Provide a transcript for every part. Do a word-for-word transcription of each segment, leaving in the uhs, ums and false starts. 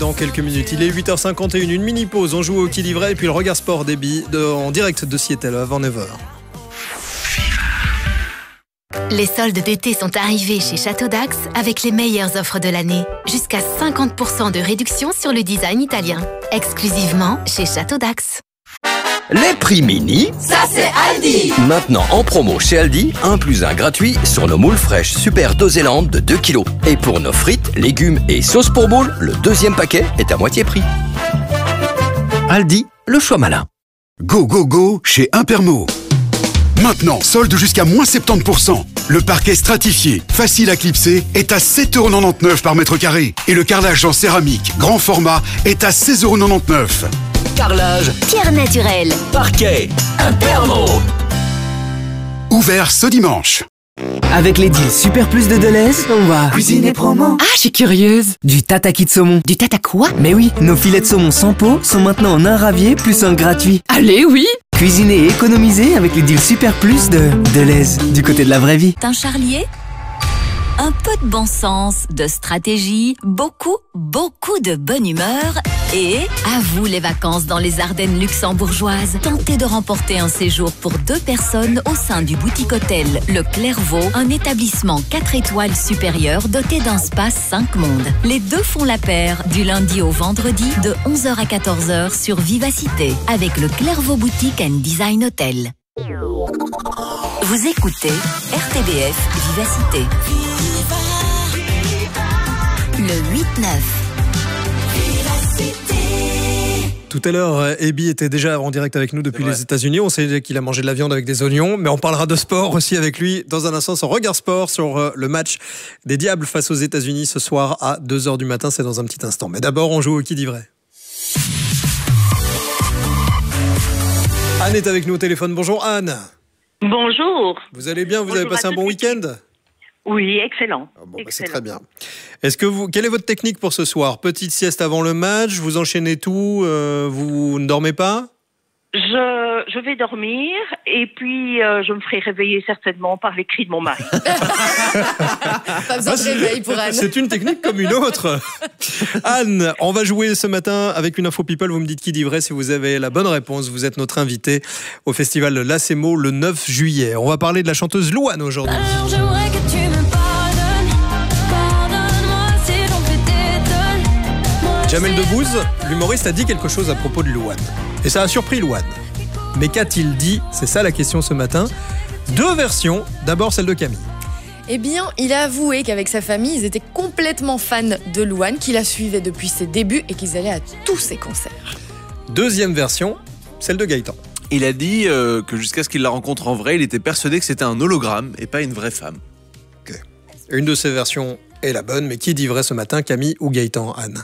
Dans quelques minutes, il est huit heures cinquante et une, une mini pause, on joue au qui livret et puis le regard sport débit de, en direct de Seattle avant neuf heures. Les soldes d'été sont arrivés chez Château d'Ax avec les meilleures offres de l'année. Jusqu'à cinquante pour cent de réduction sur le design italien. Exclusivement chez Château d'Ax. Les prix mini, ça c'est Aldi. Maintenant en promo chez Aldi, un plus un gratuit sur nos moules fraîches Super Dosélande de deux kilos. Et pour nos frites, légumes et sauces pour moules, le deuxième paquet est à moitié prix. Aldi, le choix malin. Go, go, go chez Impermo. Maintenant, solde jusqu'à moins soixante-dix pour cent. Le parquet stratifié, facile à clipser, est à sept euros quatre-vingt-dix-neuf par mètre carré. Et le carrelage en céramique, grand format, est à seize euros quatre-vingt-dix-neuf. Carrelage, Pierre naturelle, parquet, Impermo. Ouvert ce dimanche. Avec les deals Super Plus de Deleuze, on va cuisiner promo. Ah, je suis curieuse. Du tataki de saumon. Du tata quoi? Mais oui, nos filets de saumon sans peau sont maintenant en un ravier plus un gratuit. Allez, oui. Cuisiner et économiser avec les deals Super Plus de Deleuze, du côté de la vraie vie. Un charlier? Un peu de bon sens, de stratégie, beaucoup, beaucoup de bonne humeur et à vous les vacances dans les Ardennes luxembourgeoises. Tentez de remporter un séjour pour deux personnes au sein du boutique hôtel Le Clairvaux, un établissement quatre étoiles supérieur doté d'un spa cinq mondes. Les deux font la paire du lundi au vendredi de onze heures à quatorze heures sur Vivacité avec le Clairvaux Boutique and Design Hotel. Vous écoutez R T B F Vivacité. Le huit neuf. Tout à l'heure, Ebi était déjà en direct avec nous depuis les États-Unis. On sait qu'il a mangé de la viande avec des oignons, mais on parlera de sport aussi avec lui dans un instant. Son regard sport sur le match des Diables face aux États-Unis ce soir à deux heures du matin. C'est dans un petit instant. Mais d'abord, on joue au qui dit vrai. Anne est avec nous au téléphone. Bonjour Anne. Bonjour. Vous allez bien? Vous Bonjour, avez passé un bon week-end? Oui, excellent. Ah bon, bah excellent. c'est très bien. Est-ce que vous, quelle est votre technique pour ce soir? Petite sieste avant le match, vous enchaînez tout, euh, vous ne dormez pas? Je, je vais dormir et puis euh, je me ferai réveiller certainement par les cris de mon mari. Pas besoin de réveil pour Anne. C'est une technique comme une autre. Anne, on va jouer ce matin avec une info people. Vous me dites qui dit vrai si vous avez la bonne réponse. Vous êtes notre invité au festival Lacemo le neuf juillet. On va parler de la chanteuse Louane aujourd'hui. Alors j'aimerais que tu me pardonnes. Pardonne-moi si j'en fais t'étonnes. Jamel Debbouze, l'humoriste, a dit quelque chose à propos de Louane. Et ça a surpris Louane. Mais qu'a-t-il dit? C'est ça la question ce matin. Deux versions. D'abord celle de Camille. Eh bien, il a avoué qu'avec sa famille, ils étaient complètement fans de Louane, qu'il la suivait depuis ses débuts et qu'ils allaient à tous ses concerts. Deuxième version, celle de Gaëtan. Il a dit euh, que jusqu'à ce qu'il la rencontre en vrai, il était persuadé que c'était un hologramme et pas une vraie femme. Okay. Une de ces versions est la bonne, mais qui dit vrai ce matin, Camille ou Gaëtan, Anne?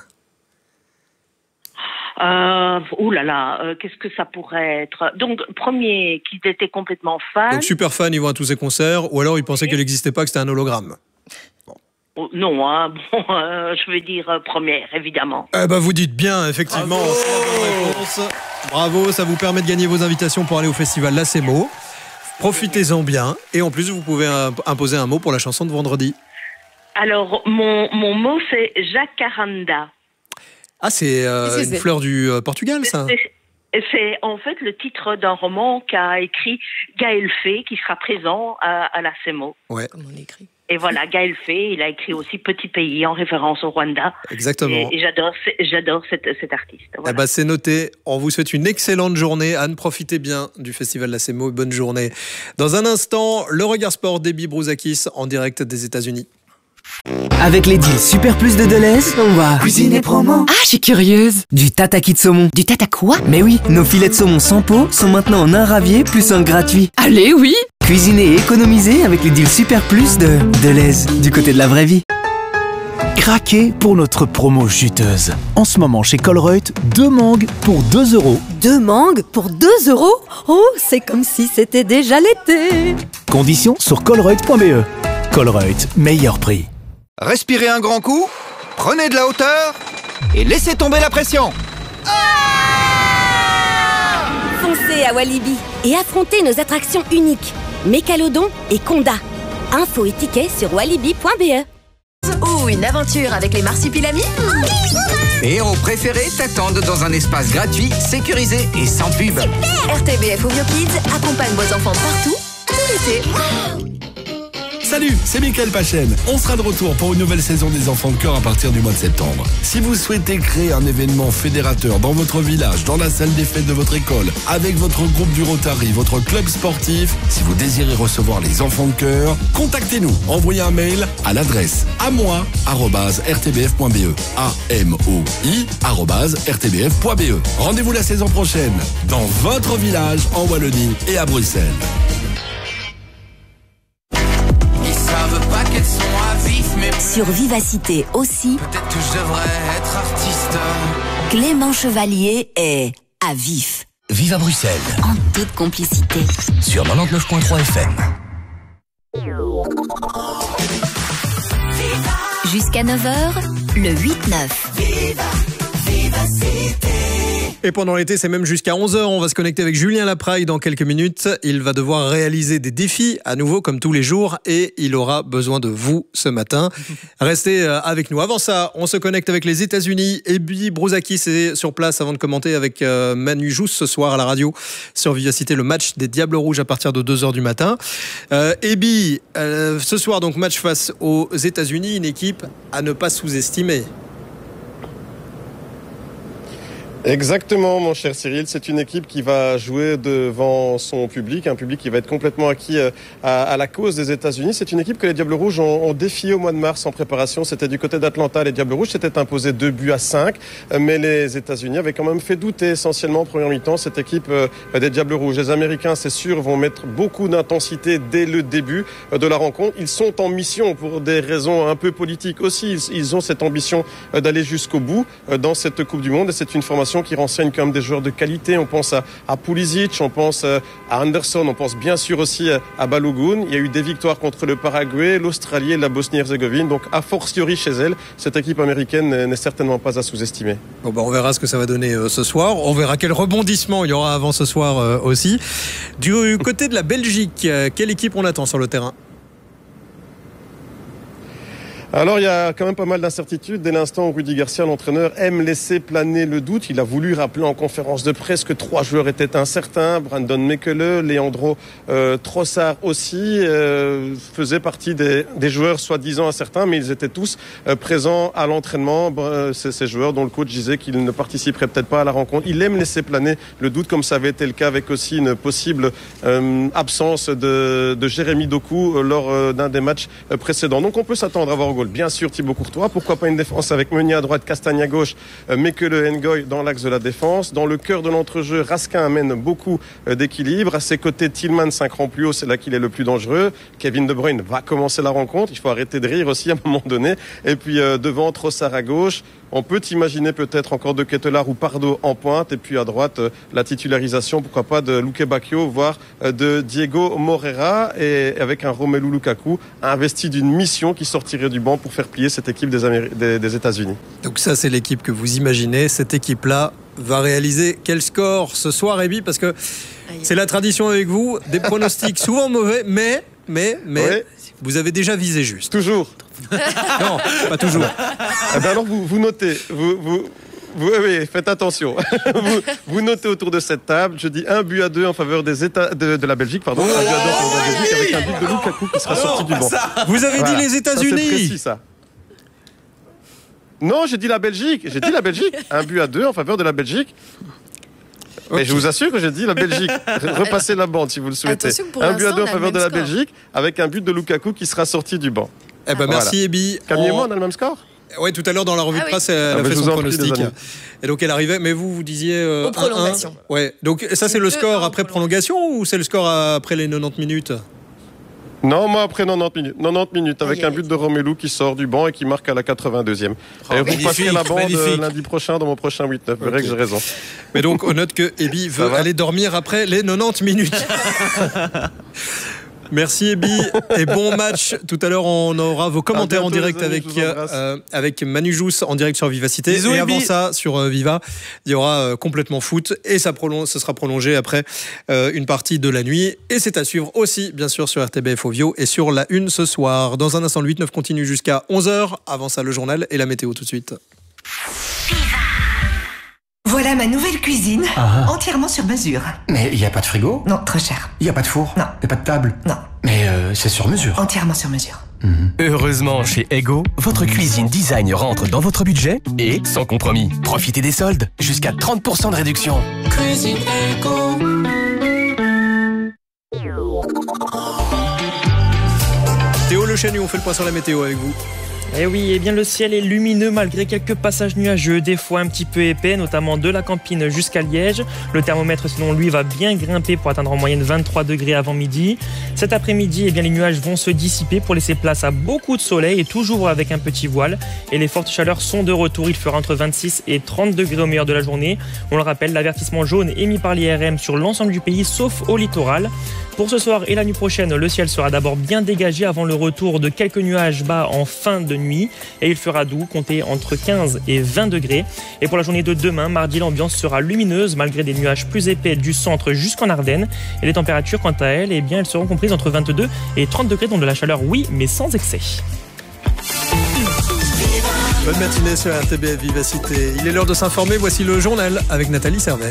Euh, ouh là là, euh, qu'est-ce que ça pourrait être? Donc, premier, qu'ils étaient complètement fans. Donc, super fan, ils vont à tous ces concerts, ou alors ils pensaient qu'elle n'existait pas, que c'était un hologramme. Bon. Oh, non, hein, bon, euh, je vais dire euh, première, évidemment. Eh ben, vous dites bien, effectivement. Bravo, c'est la bonne réponse. Bravo, ça vous permet de gagner vos invitations pour aller au festival Lacemo. Profitez-en bien, et en plus, vous pouvez imposer un mot pour la chanson de vendredi. Alors, mon, mon mot, c'est jacaranda. Ah, c'est euh, une c'est... fleur du euh, Portugal, ça? c'est, c'est en fait le titre d'un roman qu'a écrit Gaël Fay, qui sera présent à, à la Lacemo. Ouais. Comme on l'écrit. Et voilà, Gaël Fay, il a écrit aussi Petit Pays en référence au Rwanda. Exactement. Et, et j'adore, j'adore cet, cet artiste. Voilà. Eh ben, c'est noté. On vous souhaite une excellente journée. Anne, profitez bien du festival Lacemo. Bonne journée. Dans un instant, le regard sport d'Ebi Brouzakis en direct des États-Unis. Avec les deals Super Plus de Deleuze, on va cuisiner promo. Ah, je suis curieuse. Du tataki de saumon. Du tata quoi? Mais oui, nos filets de saumon sans peau sont maintenant en un ravier plus un gratuit. Allez, oui. Cuisiner et économiser avec les deals Super Plus de Deleuze, du côté de la vraie vie. Craquez pour notre promo chuteuse. En ce moment chez Colruyt, deux mangues pour deux euros. Deux mangues pour deux euros? Oh, c'est comme si c'était déjà l'été. Conditions sur colruyt point b e. Colruyt, meilleur prix. Respirez un grand coup, prenez de la hauteur et laissez tomber la pression. Foncez à Walibi et affrontez nos attractions uniques, Mécalodon et Conda. Infos et tickets sur walibi point b e. Ou une aventure avec les marsupilamis. Tes héros préférés t'attendent dans un espace gratuit, sécurisé et sans pub. R T B F Ovio Kids accompagne vos enfants partout, tout l'été. Salut, c'est Mickaël Pachen. On sera de retour pour une nouvelle saison des Enfants de Cœur à partir du mois de septembre. Si vous souhaitez créer un événement fédérateur dans votre village, dans la salle des fêtes de votre école, avec votre groupe du Rotary, votre club sportif, si vous désirez recevoir les Enfants de Cœur, contactez-nous. Envoyez un mail à l'adresse amoi arobase r t b f point b e. A M O I arobase r t b f point b e. Rendez-vous la saison prochaine dans votre village en Wallonie et à Bruxelles. Sur Vivacité aussi, Peut-être que je devrais être artiste. Clément Chevalier est à vif, Vive à Bruxelles, en toute complicité. sur quatre-vingt-dix-neuf virgule trois F M. Jusqu'à neuf heures, le huit neuf. Et pendant l'été, c'est même jusqu'à onze heures. On va se connecter avec Julien Lapraille dans quelques minutes. Il va devoir réaliser des défis, à nouveau, comme tous les jours. Et il aura besoin de vous ce matin. Restez avec nous. Avant ça, on se connecte avec les États-Unis. Ebi Brouzakis est sur place avant de commenter avec Manu Jousse ce soir à la radio sur Vivacité le match des Diables Rouges à partir de deux heures du matin. Euh, Ebi, euh, ce soir, donc match face aux États-Unis, une équipe à ne pas sous-estimer. Exactement, mon cher Cyril. C'est une équipe qui va jouer devant son public, un public qui va être complètement acquis à, à la cause des États-Unis. C'est une équipe que les Diables Rouges ont, ont défié au mois de mars en préparation. C'était du côté d'Atlanta. Les Diables Rouges s'étaient imposés deux buts à cinq, mais les États-Unis avaient quand même fait douter essentiellement en première mi-temps cette équipe des Diables Rouges. Les Américains, c'est sûr, vont mettre beaucoup d'intensité dès le début de la rencontre. Ils sont en mission pour des raisons un peu politiques aussi. Ils, ils ont cette ambition d'aller jusqu'au bout dans cette Coupe du Monde et c'est une formation qui renseigne quand même des joueurs de qualité. On pense à, à Pulisic, on pense à Anderson, on pense bien sûr aussi à Balogun. Il y a eu des victoires contre le Paraguay, l'Australie et la Bosnie-Herzégovine. Donc, a fortiori chez elle, cette équipe américaine n'est certainement pas à sous-estimer. Bon, bah, on verra ce que ça va donner euh, ce soir. On verra quel rebondissement il y aura avant ce soir euh, aussi. Du côté de la Belgique, euh, quelle équipe on attend sur le terrain ? Alors, il y a quand même pas mal d'incertitudes. Dès l'instant où Rudy Garcia, l'entraîneur, aime laisser planer le doute. Il a voulu rappeler en conférence de presse que trois joueurs étaient incertains. Brandon Mekele, Leandro euh, Trossard aussi euh, faisaient partie des, des joueurs soi-disant incertains, mais ils étaient tous euh, présents à l'entraînement. Euh, c'est ces joueurs dont le coach disait qu'ils ne participeraient peut-être pas à la rencontre. Il aime laisser planer le doute, comme ça avait été le cas avec aussi une possible euh, absence de, de Jérémy Doku lors euh, d'un des matchs euh, précédents. Donc on peut s'attendre à voir goal. Bien sûr, Thibaut Courtois. Pourquoi pas une défense avec Meunier à droite, Castagne à gauche, euh, Mekele Ngoy dans l'axe de la défense. Dans le cœur de l'entrejeu, Raskin amène beaucoup euh, d'équilibre. À ses côtés, Tillman, cinq rangs plus haut, c'est là qu'il est le plus dangereux. Kevin De Bruyne va commencer la rencontre. Il faut arrêter de rire aussi à un moment donné. Et puis euh, devant, Trossard à gauche. On peut imaginer peut-être encore de Ketelaar ou Pardo en pointe. Et puis à droite, euh, la titularisation, pourquoi pas, de Luque Bacchio, voire euh, de Diego Moreira. Et avec un Romelu Lukaku investi d'une mission qui sortirait du banc pour faire plier cette équipe des, Améri- des, des États-Unis. Donc ça, c'est l'équipe que vous imaginez. Cette équipe-là va réaliser quel score ce soir, Ebi ? Parce que c'est la tradition avec vous. Des pronostics souvent mauvais, mais, mais, mais, ouais. Vous avez déjà visé juste. Toujours. Non, pas toujours. Eh ben alors, vous, vous notez. Vous... vous... Vous, oui, faites attention. vous, vous notez autour de cette table, je dis un but à deux en faveur des États, de, de la Belgique, pardon, oh, un but à deux en faveur de la Belgique avec un but de Lukaku qui sera oh, sorti du banc. Vous avez voilà. dit les États-Unis. Ça, c'est précis, ça. Non, j'ai dit la Belgique. J'ai dit la Belgique. Un but à deux en faveur de la Belgique. Okay. Mais je vous assure que j'ai dit la Belgique. Repassez la bande si vous le souhaitez. Un but à deux en faveur de la score. Belgique avec un but de Lukaku qui sera sorti du banc. Eh ben voilà. Merci Ebi. Camille et moi, on a le même score. Oui, tout à l'heure dans la revue ah de presse, oui. elle a ah fait son pronostic. Prie, et donc elle arrivait, mais vous, vous disiez. Euh, Aux prolongations. Ouais. Donc ça, c'est le score après prolongation ou c'est le score après les quatre-vingt-dix minutes ? Non, moi après quatre-vingt-dix minutes. quatre-vingt-dix minutes avec un but de Romelu qui sort du banc et qui marque à la quatre-vingt-deuxième. Oh, et vous passerez la bande magnifique. Lundi prochain dans mon prochain huit neuf. Vous verrez okay. que j'ai raison. Mais donc on note que Ebi veut aller dormir après les quatre-vingt-dix minutes. Merci Ebi et bon match. Tout à l'heure, on aura vos commentaires en direct avec, euh, avec Manu Jousse en direct sur Vivacité. Bisous, et Ebi. Avant ça, sur euh, Viva, il y aura euh, complètement foot et ça, prolonge, ça sera prolongé après euh, une partie de la nuit. Et c'est à suivre aussi, bien sûr, sur R T B F Ovio et sur la une ce soir. Dans un instant, le huit neuf continue jusqu'à onze heures. Avant ça, le journal et la météo tout de suite. Viva. Voilà ma nouvelle cuisine, Ah. entièrement sur mesure. Mais il n'y a pas de frigo? Non, trop cher. Il n'y a pas de four? Non. Il n'y a pas de table? Non. Mais euh, c'est sur mesure. Entièrement sur mesure. Heureusement, chez Ego, votre cuisine design rentre dans votre budget et sans compromis. Profitez des soldes, jusqu'à trente pour cent de réduction. Cuisine Ego. Théo Le Chanu, on fait le point sur la météo avec vous. Eh oui, eh bien le ciel est lumineux malgré quelques passages nuageux, des fois un petit peu épais, notamment de la Campine jusqu'à Liège. Le thermomètre, selon lui, va bien grimper pour atteindre en moyenne vingt-trois degrés avant midi. Cet après-midi, eh bien, les nuages vont se dissiper pour laisser place à beaucoup de soleil et toujours avec un petit voile. Et les fortes chaleurs sont de retour. Il fera entre vingt-six et trente degrés au meilleur de la journée. On le rappelle, l'avertissement jaune émis par l'I R M sur l'ensemble du pays, sauf au littoral. Pour ce soir et la nuit prochaine, le ciel sera d'abord bien dégagé avant le retour de quelques nuages bas en fin de nuit. Et il fera doux, comptez entre quinze et vingt degrés. Et pour la journée de demain, mardi, l'ambiance sera lumineuse malgré des nuages plus épais du centre jusqu'en Ardennes. Et les températures, quant à elles, eh bien, elles seront comprises entre vingt-deux et trente degrés, donc de la chaleur, oui, mais sans excès. Bonne matinée sur R T B F Vivacité. Il est l'heure de s'informer. Voici le journal avec Nathalie Servet.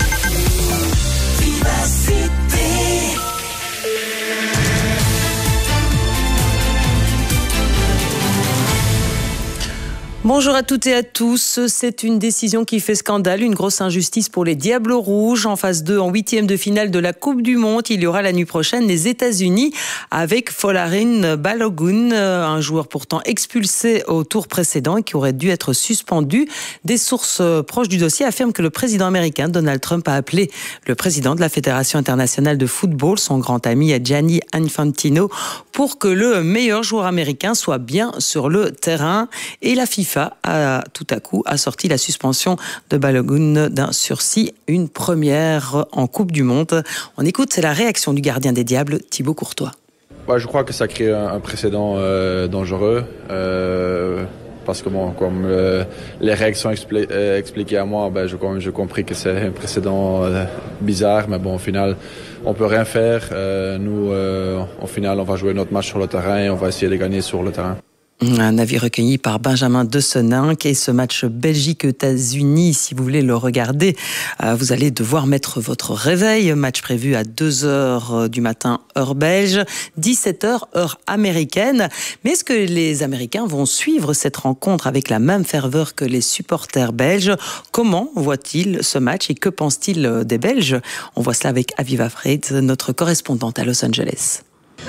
Bonjour à toutes et à tous. C'est une décision qui fait scandale, une grosse injustice pour les Diables Rouges. En phase deux, en huitième de finale de la Coupe du Monde, il y aura la nuit prochaine les États-Unis avec Folarin Balogun, un joueur pourtant expulsé au tour précédent et qui aurait dû être suspendu. Des sources proches du dossier affirment que le président américain Donald Trump a appelé le président de la Fédération internationale de football, son grand ami Gianni Infantino, pour que le meilleur joueur américain soit bien sur le terrain. Et la FIFA a tout à coup assorti la suspension de Balogun d'un sursis, une première en Coupe du Monde. On écoute, c'est la réaction du gardien des Diables, Thibaut Courtois. Bah, je crois que ça crée un, un précédent euh, dangereux euh, parce que bon, comme euh, les réactions expli- euh, expliquées à moi, bah, j'ai je compris que c'est un précédent euh, bizarre, mais bon, au final, on peut rien faire. Euh, nous, euh, au final, on va jouer notre match sur le terrain et on va essayer de gagner sur le terrain. Un avis recueilli par Benjamin De Seninck et ce match Belgique-États-Unis, si vous voulez le regarder, vous allez devoir mettre votre réveil. Match prévu à deux heures du matin, heure belge, dix-sept heures, heure américaine. Mais est-ce que les Américains vont suivre cette rencontre avec la même ferveur que les supporters belges? Comment voient-ils ce match et que pensent-ils des Belges? On voit cela avec Aviva Freid, notre correspondante à Los Angeles.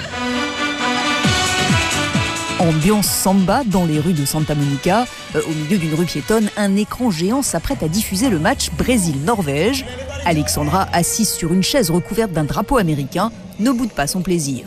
Ambiance samba dans les rues de Santa Monica. Euh, au milieu d'une rue piétonne, un écran géant s'apprête à diffuser le match Brésil-Norvège. Alexandra, assise sur une chaise recouverte d'un drapeau américain, ne boude pas son plaisir.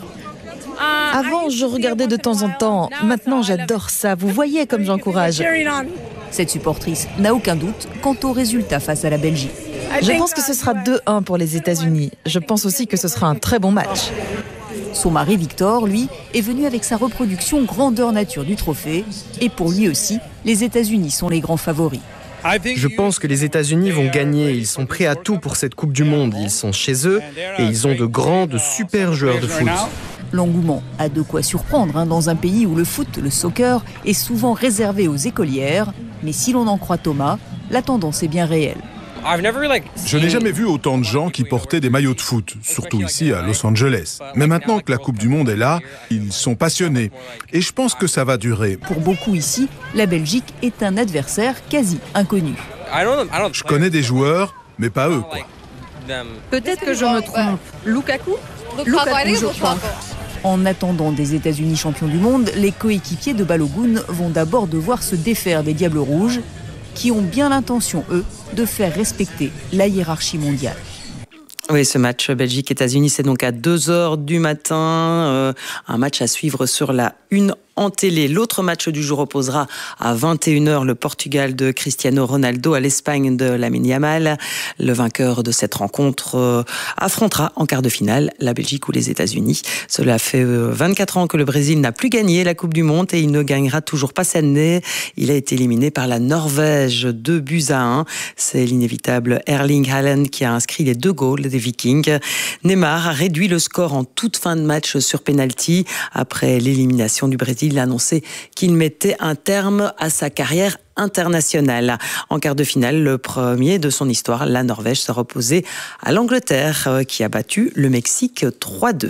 Avant, je regardais de temps en temps. Maintenant, j'adore ça. Vous voyez comme j'encourage. Cette supportrice n'a aucun doute quant au résultat face à la Belgique. Je pense que ce sera deux un pour les États-Unis. Je pense aussi que ce sera un très bon match. Son mari Victor, lui, est venu avec sa reproduction grandeur nature du trophée. Et pour lui aussi, les États-Unis sont les grands favoris. Je pense que les États-Unis vont gagner. Ils sont prêts à tout pour cette Coupe du Monde. Ils sont chez eux et ils ont de grands, de super joueurs de foot. L'engouement a de quoi surprendre hein, dans un pays où le foot, le soccer, est souvent réservé aux écolières. Mais si l'on en croit Thomas, la tendance est bien réelle. Je n'ai jamais vu autant de gens qui portaient des maillots de foot, surtout ici à Los Angeles. Mais maintenant que la Coupe du Monde est là, ils sont passionnés. Et je pense que ça va durer. Pour beaucoup ici, la Belgique est un adversaire quasi inconnu. Je connais des joueurs, mais pas eux, quoi. Peut-être que je me trompe. Lukaku Lukaku, je crois. En attendant des États-Unis champions du monde, les coéquipiers de Balogun vont d'abord devoir se défaire des Diables Rouges, qui ont bien l'intention, eux, de faire respecter la hiérarchie mondiale. Oui, ce match Belgique-États-Unis, c'est donc à deux heures du matin. Euh, un match à suivre sur la une en télé. L'autre match du jour opposera à vingt et une heures le Portugal de Cristiano Ronaldo à l'Espagne de Lamine Yamal. Le vainqueur de cette rencontre euh, affrontera en quart de finale la Belgique ou les États-Unis. Cela fait euh, vingt-quatre ans que le Brésil n'a plus gagné la Coupe du Monde et il ne gagnera toujours pas cette année. Il a été éliminé par la Norvège, deux buts à un. C'est l'inévitable Erling Haaland qui a inscrit les deux goals des Vikings. Neymar a réduit le score en toute fin de match sur penalty après l'élimination du Brésil. Il a annoncé qu'il mettait un terme à sa carrière international. En quart de finale, le premier de son histoire, la Norvège s'est reposée à l'Angleterre qui a battu le Mexique trois deux.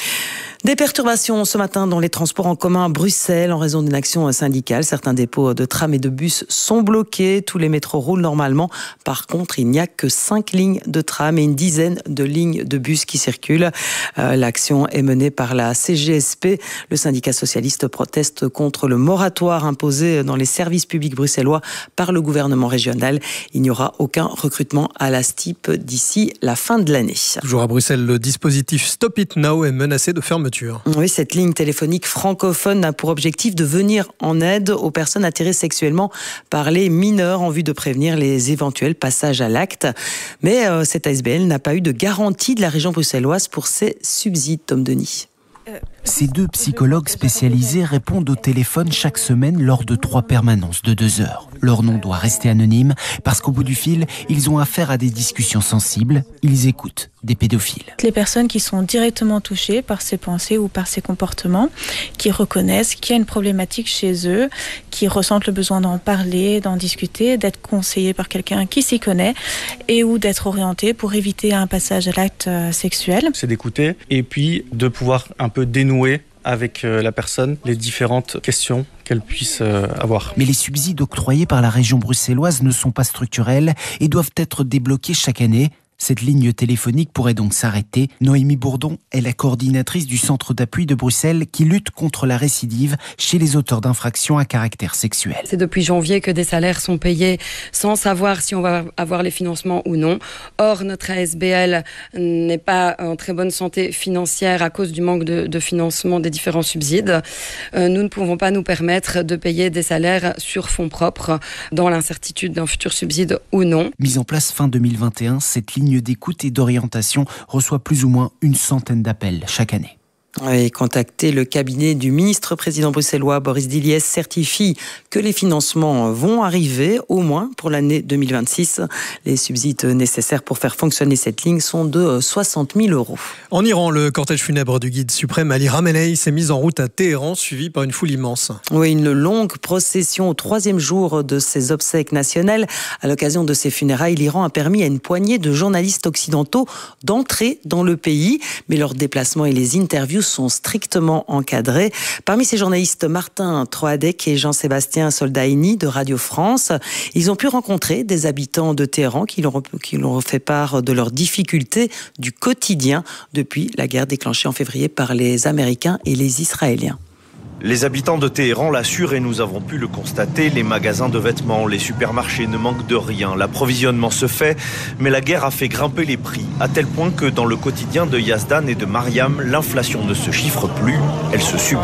Des perturbations ce matin dans les transports en commun à Bruxelles en raison d'une action syndicale. Certains dépôts de trams et de bus sont bloqués. Tous les métros roulent normalement. Par contre, il n'y a que cinq lignes de tram et une dizaine de lignes de bus qui circulent. Euh, l'action est menée par la C G S P. Le syndicat socialiste proteste contre le moratoire imposé dans les services publics bruxellois par le gouvernement régional. Il n'y aura aucun recrutement à la S T I P d'ici la fin de l'année. Toujours à Bruxelles, le dispositif Stop It Now est menacé de fermeture. Oui, cette ligne téléphonique francophone a pour objectif de venir en aide aux personnes attirées sexuellement par les mineurs en vue de prévenir les éventuels passages à l'acte. Mais euh, cette A S B L n'a pas eu de garantie de la région bruxelloise pour ses subsides, Tom Denis. Ces deux psychologues spécialisés répondent au téléphone chaque semaine lors de trois permanences de deux heures. Leur nom doit rester anonyme parce qu'au bout du fil, ils ont affaire à des discussions sensibles. Ils écoutent des pédophiles. Les personnes qui sont directement touchées par ces pensées ou par ces comportements, qui reconnaissent qu'il y a une problématique chez eux, qui ressentent le besoin d'en parler, d'en discuter, d'être conseillés par quelqu'un qui s'y connaît et ou d'être orientés pour éviter un passage à l'acte sexuel. C'est d'écouter et puis de pouvoir un peu dénouer avec la personne les différentes questions qu'elle puisse avoir. Mais les subsides octroyés par la région bruxelloise ne sont pas structurels et doivent être débloqués chaque année. Cette ligne téléphonique pourrait donc s'arrêter. Noémie Bourdon est la coordinatrice du centre d'appui de Bruxelles qui lutte contre la récidive chez les auteurs d'infractions à caractère sexuel. C'est depuis janvier que des salaires sont payés sans savoir si on va avoir les financements ou non. Or, notre A S B L n'est pas en très bonne santé financière à cause du manque de, de financement des différents subsides. Euh, nous ne pouvons pas nous permettre de payer des salaires sur fonds propres dans l'incertitude d'un futur subside ou non. Mise en place fin deux mille vingt et un, cette ligne d'écoute et d'orientation reçoit plus ou moins une centaine d'appels chaque année. Et contacter le cabinet du ministre président bruxellois Boris Diliès certifie que les financements vont arriver au moins pour l'année deux mille vingt-six. Les subsides nécessaires pour faire fonctionner cette ligne sont de soixante mille euros. En Iran, le cortège funèbre du guide suprême Ali Khamenei s'est mis en route à Téhéran, suivi par une foule immense. Oui, une longue procession au troisième jour de ses obsèques nationales. À l'occasion de ses funérailles, l'Iran a permis à une poignée de journalistes occidentaux d'entrer dans le pays, mais leurs déplacements et les interviews sont strictement encadrés. Parmi ces journalistes, Martin Troadec et Jean-Sébastien Soldaini de Radio France. Ils ont pu rencontrer des habitants de Téhéran qui leur, qui leur ont fait part de leurs difficultés du quotidien depuis la guerre déclenchée en février par les Américains et les Israéliens. Les habitants de Téhéran l'assurent et nous avons pu le constater, les magasins de vêtements, les supermarchés ne manquent de rien. L'approvisionnement se fait, mais la guerre a fait grimper les prix, à tel point que dans le quotidien de Yazdan et de Mariam, l'inflation ne se chiffre plus, elle se subit.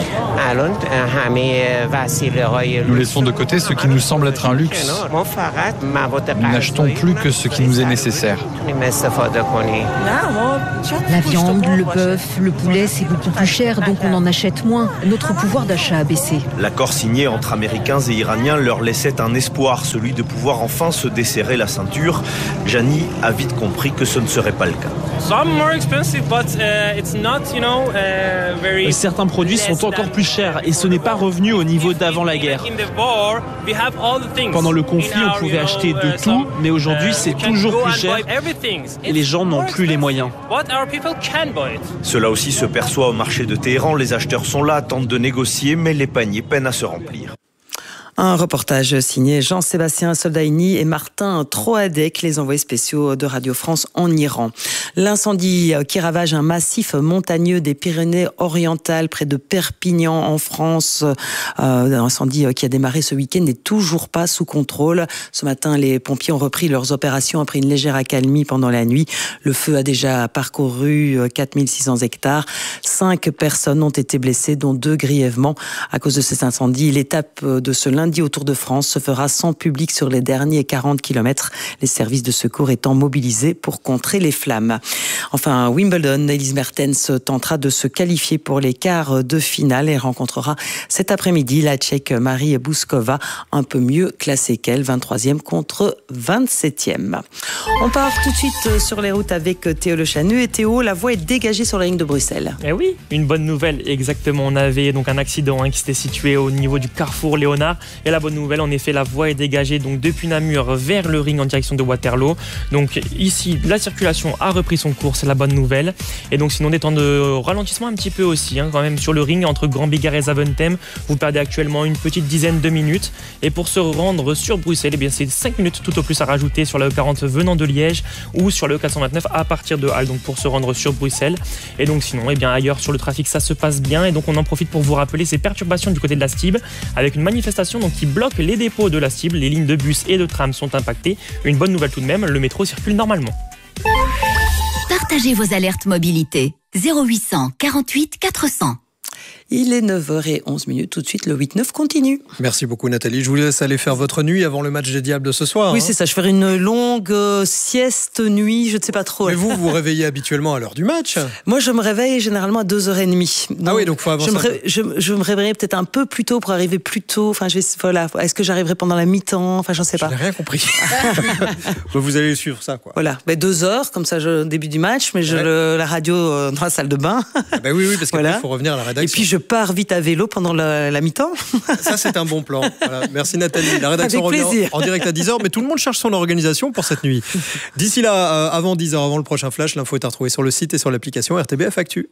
Nous laissons de côté ce qui nous semble être un luxe. Nous n'achetons plus que ce qui nous est nécessaire. La viande, le bœuf, le poulet, c'est beaucoup plus cher, donc on en achète moins. Notre pouvoir d'achat a baissé. L'accord signé entre Américains et Iraniens leur laissait un espoir, celui de pouvoir enfin se desserrer la ceinture. Jani a vite compris que ce ne serait pas le cas. Certains produits sont encore plus chers et ce n'est pas revenu au niveau d'avant la guerre. Pendant le conflit, on pouvait acheter de tout, mais aujourd'hui c'est toujours plus cher et les gens n'ont plus les moyens. Cela aussi se perçoit au marché de Téhéran. Les acheteurs sont là, tentent de négocier, mais les paniers peinent à se remplir. Un reportage signé Jean-Sébastien Soldaini et Martin Troadec, les envoyés spéciaux de Radio France en Iran. L'incendie qui ravage un massif montagneux des Pyrénées-Orientales près de Perpignan en France. Euh, l'incendie qui a démarré ce week-end n'est toujours pas sous contrôle. Ce matin, les pompiers ont repris leurs opérations après une légère accalmie pendant la nuit. Le feu a déjà parcouru quatre mille six cents hectares. Cinq personnes ont été blessées, dont deux grièvement. À cause de cet incendie, l'étape de ce lundi au Tour de France se fera sans public sur les derniers quarante kilomètres, les services de secours étant mobilisés pour contrer les flammes. Enfin, à Wimbledon, Elise Mertens tentera de se qualifier pour les quarts de finale et rencontrera cet après-midi la Tchèque Marie Bouskova, un peu mieux classée qu'elle, vingt-troisième contre vingt-septième. On part tout de suite sur les routes avec Théo Le Chanu. Et Théo, la voie est dégagée sur la ligne de Bruxelles. Eh oui, une bonne nouvelle, exactement. On avait donc un accident hein, qui s'était situé au niveau du carrefour Léonard. Et la bonne nouvelle, en effet, la voie est dégagée donc depuis Namur vers le ring en direction de Waterloo. Donc ici, la circulation a repris son cours, c'est la bonne nouvelle. Et donc sinon, des temps de ralentissement un petit peu aussi, hein, quand même sur le ring entre Grand Bigard et Zaventem. Vous perdez actuellement une petite dizaine de minutes. Et pour se rendre sur Bruxelles, eh bien c'est cinq minutes tout au plus à rajouter sur la E quarante venant de Liège ou sur le E quatre cent vingt-neuf à partir de Halle, donc pour se rendre sur Bruxelles. Et donc sinon, eh bien ailleurs sur le trafic, ça se passe bien. Et donc on en profite pour vous rappeler ces perturbations du côté de la Stib avec une manifestation donc, qui bloque les dépôts de la Stib. Les lignes de bus et de tram sont impactées. Une bonne nouvelle tout de même, le métro circule normalement. Partagez vos alertes mobilité. zéro huit cent quarante-huit quatre cents. Il est neuf heures onze, tout de suite le huit neuf continue. Merci beaucoup Nathalie, je vous laisse aller faire votre nuit avant le match des Diables de ce soir. Oui hein. c'est ça, je ferai une longue euh, sieste nuit, je ne sais pas trop. Mais vous, vous vous réveillez habituellement à l'heure du match? Moi je me réveille généralement à deux heures trente. Ah oui, donc il faut avancer. Je me, ré... je, je me réveillerai peut-être un peu plus tôt pour arriver plus tôt. Enfin, je vais... voilà. Est-ce que j'arriverai pendant la mi-temps? Enfin, j'en sais pas. Je n'ai rien compris. Vous allez suivre ça quoi. Voilà, ben, deux heures, comme ça, je... début du match, mais je ouais. le... la radio euh, dans la salle de bain. Ah ben oui, oui, parce qu'il voilà. faut revenir à la rédaction. Et puis je pars vite à vélo pendant la, la mi-temps. Ça, c'est un bon plan. Voilà. Merci Nathalie. La rédaction revient en, en direct à dix heures, mais tout le monde cherche son organisation pour cette nuit. D'ici là, euh, avant dix heures, avant le prochain flash, l'info est à retrouver sur le site et sur l'application R T B F Actu.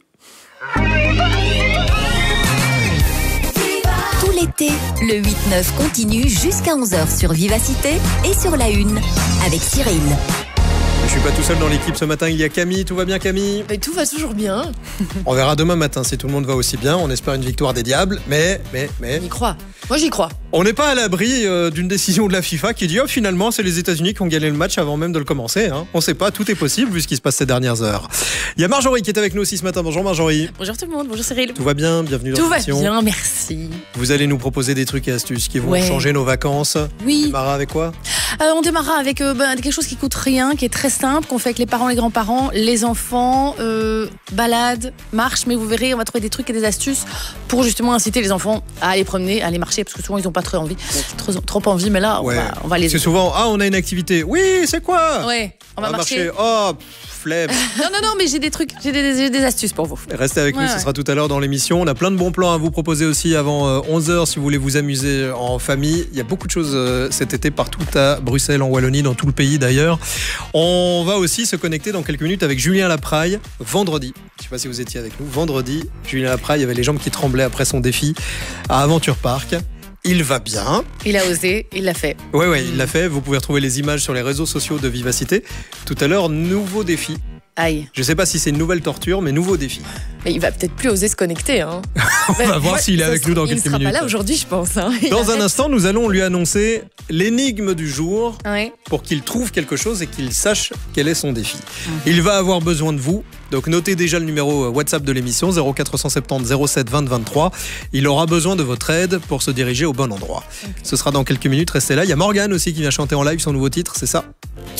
Tout l'été, le huit neuf continue jusqu'à onze heures sur Vivacité et sur la une avec Cyril. Je suis pas tout seul dans l'équipe ce matin, il y a Camille. Tout va bien Camille? Mais tout va toujours bien. On verra demain matin si tout le monde va aussi bien. On espère une victoire des Diables, mais... mais, mais... On y croit. Moi j'y crois. On n'est pas à l'abri euh, d'une décision de la FIFA qui dit oh, finalement c'est les États-Unis qui ont gagné le match avant même de le commencer. Hein. On ne sait pas, tout est possible vu ce qui se passe ces dernières heures. Il y a Marjorie qui est avec nous aussi ce matin. Bonjour Marjorie. Bonjour tout le monde, bonjour Cyril. Tout va bien, bienvenue dans l'émission. Tout va bien, merci. Vous allez nous proposer des trucs et astuces qui vont ouais. changer nos vacances. Oui. On démarrera avec quoi? euh, On démarrera avec euh, bah, quelque chose qui coûte rien, qui est très simple, qu'on fait avec les parents, les grands-parents, les enfants, euh, balade, marche, mais vous verrez, on va trouver des trucs et des astuces pour justement inciter les enfants à aller promener, à aller marcher, parce que souvent ils n'ont pas très envie, trop, trop envie, mais là on, ouais. va, on va les... C'est souvent, ah on a une activité, oui c'est quoi? Ouais, on, on va, va marcher. marcher. Oh, pff, flemme. non, non, non, mais j'ai des trucs, j'ai des, des, des astuces pour vous. Restez avec ouais, nous, ouais. ce sera tout à l'heure dans l'émission. On a plein de bons plans à vous proposer aussi avant euh, onze heures si vous voulez vous amuser en famille. Il y a beaucoup de choses euh, cet été partout à Bruxelles, en Wallonie, dans tout le pays d'ailleurs. On va aussi se connecter dans quelques minutes avec Julien Lapraille, vendredi. Je ne sais pas si vous étiez avec nous. Vendredi, Julien Lapraille avait les jambes qui tremblaient après son défi à Aventure Park. Il va bien. Il a osé, il l'a fait. Oui, oui, il l'a fait. Vous pouvez retrouver les images sur les réseaux sociaux de Vivacité. Tout à l'heure, nouveau défi. Aïe. Je ne sais pas si c'est une nouvelle torture, mais nouveau défi. Mais il va peut-être plus oser se connecter. Hein. On va voir ouais, s'il est avec sera, nous dans quelques minutes. Il ne sera pas là aujourd'hui, je pense. Hein. Dans arrête. un instant, nous allons lui annoncer l'énigme du jour ouais. pour qu'il trouve quelque chose et qu'il sache quel est son défi. Mmh. Il va avoir besoin de vous. Donc notez déjà le numéro WhatsApp de l'émission zéro quatre cent soixante-dix zéro sept vingt vingt-trois. Il aura besoin de votre aide pour se diriger au bon endroit. Okay. Ce sera dans quelques minutes, restez là. Il y a Morgane aussi qui vient chanter en live son nouveau titre, c'est ça?